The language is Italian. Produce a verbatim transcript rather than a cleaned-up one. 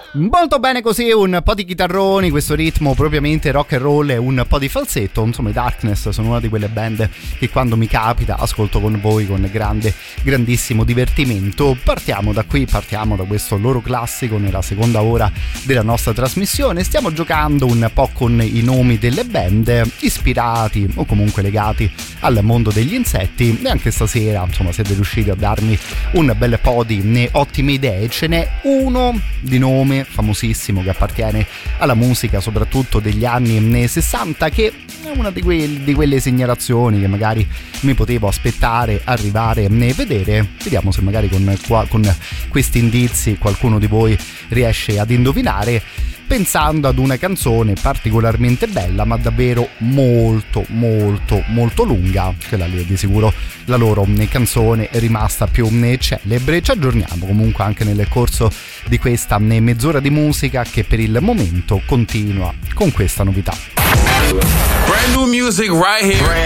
Molto bene così, un po' di chitarroni, questo ritmo propriamente rock and roll e un po' di falsetto. Insomma, i Darkness sono una di quelle band che quando mi capita ascolto con voi con grande, grandissimo divertimento. Partiamo da qui, partiamo da questo loro classico nella seconda ora della nostra trasmissione. Stiamo giocando un po' con i nomi delle band ispirati o comunque legati al mondo degli insetti, e anche stasera insomma siete riusciti a darmi un bel po' di ottime idee. Ce n'è uno di nome famosissimo che appartiene alla musica soprattutto degli anni sessanta, che è una di, que- di quelle segnalazioni che magari mi potevo aspettare, arrivare a vedere. Vediamo se magari con, qua, con questi indizi qualcuno di voi riesce ad indovinare, pensando ad una canzone particolarmente bella ma davvero molto molto molto lunga. Quella lì è di sicuro la loro canzone è rimasta più celebre. Ci aggiorniamo comunque anche nel corso di questa mezz'ora di musica che per il momento continua con questa novità. Brand new music right here.